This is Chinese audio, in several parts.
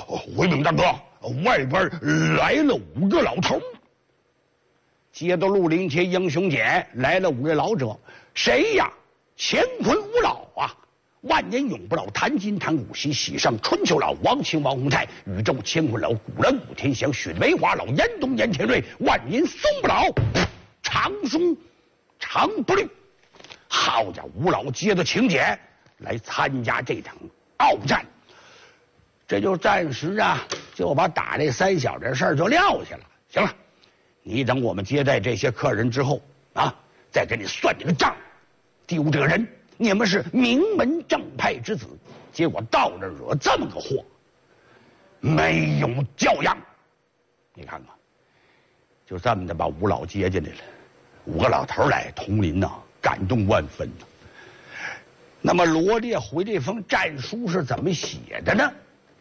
回禀大哥，外边来了5个老头。接到绿林街英雄简来了5位老者，谁呀？乾坤五老啊！万年永不老，谭金谭武喜喜上春秋老，王清王洪泰，宇宙乾坤老，古人古天祥，许梅花老，严冬严天瑞，万年松不老，长松长不绿。好家伙，五老接到请柬来参加这场鏖战，这就暂时啊，就把打这3小这事儿就撂下了。行了，你等我们接待这些客人之后啊，再给你算这个账。丢这个人，你们是名门正派之子，结果到这惹这么个祸，没有教养。你看看，就这么的把5老接进来了，5个老头来，佟林呐感动万分呐。那么罗烈回这封战书是怎么写的呢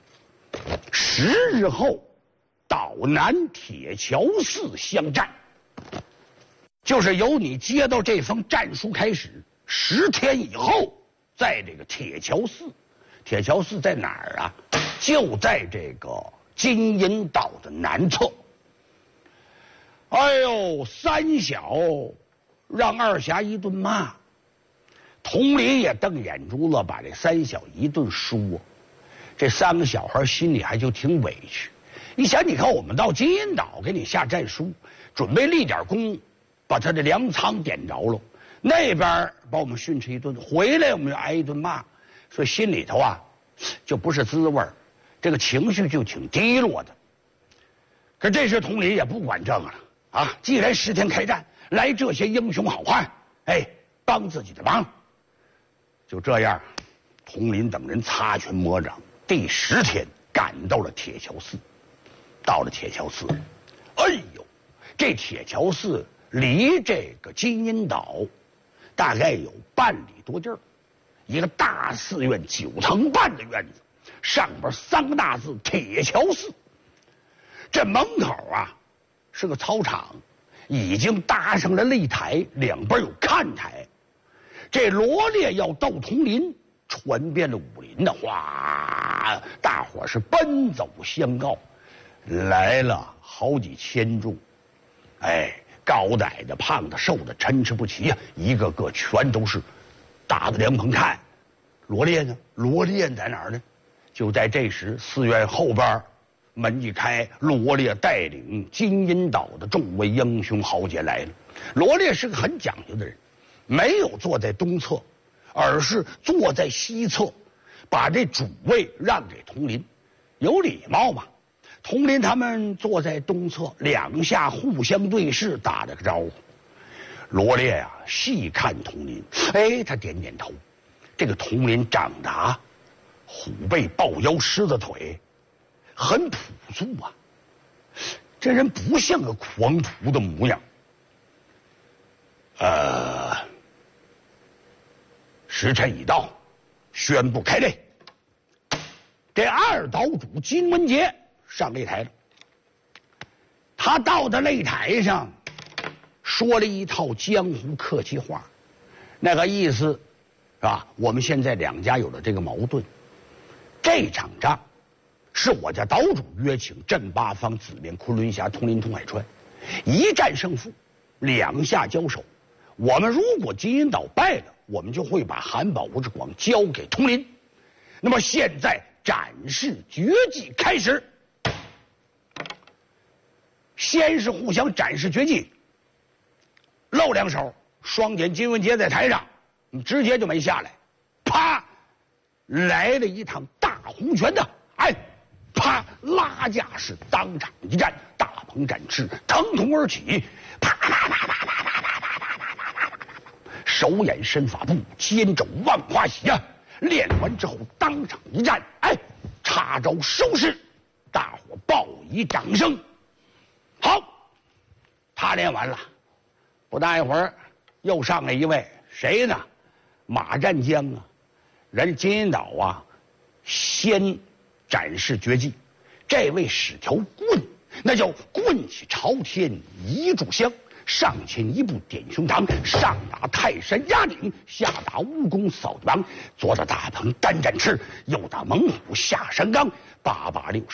？10日后岛南铁桥寺相战，就是由你接到这封战书开始，10天以后，在这个铁桥寺，铁桥寺在哪儿啊？就在这个金银岛的南侧。哎呦，3小让2侠一顿骂，佟林也瞪眼珠子，把这3小一顿说。这3个小孩心里还就挺委屈。一想，你看我们到金银岛给你下战书，准备立点功，把他的粮仓点着了。那边把我们训斥一顿，回来我们就挨一顿骂，所以心里头啊就不是滋味，这个情绪就挺低落的。可这时佟林也不管这个了啊，既然10天开战，来这些英雄好汉，哎，帮自己的忙。就这样，佟林等人擦拳磨掌，第10天赶到了铁桥寺。到了铁桥寺，哎呦，这铁桥寺离这个金银岛大概有半里多地儿，一个大寺院，9层半的院子，上边3个大字铁桥寺。这门口啊是个操场，已经搭上了擂台，两边有看台。这罗烈要斗佟林，传遍了武林的哗，大伙是奔走相告，来了好几千众，哎。高矮的、胖的、瘦的，参差不齐呀，一个个全都是打着凉棚看。罗烈呢？罗烈在哪儿呢？就在这时，寺院后边门一开，罗烈带领金银岛的众位英雄豪杰来了。罗烈是个很讲究的人，没有坐在东侧，而是坐在西侧，把这主位让给佟林，有礼貌嘛。佟林他们坐在东侧，2下互相对视，打了个招呼。罗烈啊，细看佟林，哎，他点点头。这个佟林长得啊，虎背抱腰，狮子腿，很朴素啊。这人不像个狂徒的模样。时辰已到，宣布开擂。这2岛主金文杰上擂台了，他到的擂台上说了一套江湖客气话，那个意思是吧？我们现在2家有了这个矛盾，这场仗是我家岛主约请镇8方子面昆仑峡佟林佟海川，一战胜负，2下交手。我们如果金银岛败了，我们就会把韩宝吴志广交给佟林。那么现在展示绝技开始。先是互相展示绝技，露2手，双点金文杰在台上，你直接就没下来，啪，来了一趟大红拳的，哎，啪，拉架式当场一战，大鹏展翅，腾空而起，啪啪啪啪啪啪啪啪啪啪啪啪，手眼身法步，肩肘万花喜啊！练完之后当场一战，哎，插招收势，大伙报以掌声。好，他练完了，不大一会儿，又上来一位，谁呢？马占江啊，人金银岛啊，先展示绝技，这位使条棍，那叫棍起朝天一炷香，上前一步点胸膛，上打泰山压顶，下打蜈蚣扫地帮，左打大鹏单展翅，右打猛虎下山岗，8把6